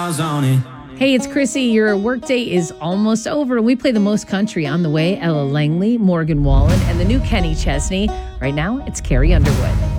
miles on it. Hey, it's Chrissy. Your workday is almost over. We play the most country on the way. Ella Langley, Morgan Wallen, and the new Kenny Chesney. Right now, it's Carrie Underwood.